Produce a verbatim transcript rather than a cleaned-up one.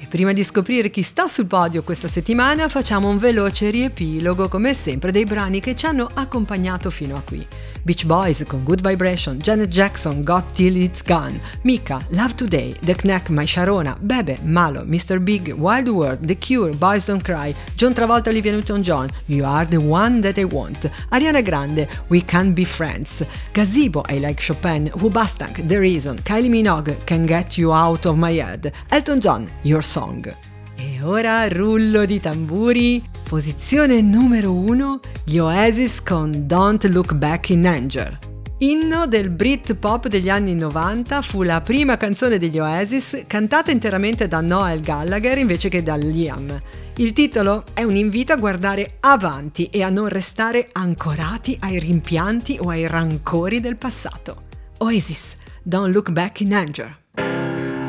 E prima di scoprire chi sta sul podio questa settimana, facciamo un veloce riepilogo, come sempre, dei brani che ci hanno accompagnato fino a qui. Beach Boys con Good Vibration, Janet Jackson, Got Till It's Gone, Mika, Love Today, The Knack, My Sharona, Bebe, Malo, mister Big, Wild World, The Cure, Boys Don't Cry, John Travolta, Olivia Newton-John, You Are The One That I Want, Ariana Grande, We Can't Be Friends, Gazebo, I Like Chopin, Wubastank, The Reason, Kylie Minogue, Can Get You Out of My Head, Elton John, Your Song. E ora rullo di tamburi, posizione numero uno, gli Oasis con Don't Look Back in Anger. Inno del Britpop degli anni novanta, fu la prima canzone degli Oasis cantata interamente da Noel Gallagher invece che da Liam. Il titolo è un invito a guardare avanti e a non restare ancorati ai rimpianti o ai rancori del passato. Oasis, Don't Look Back in Anger.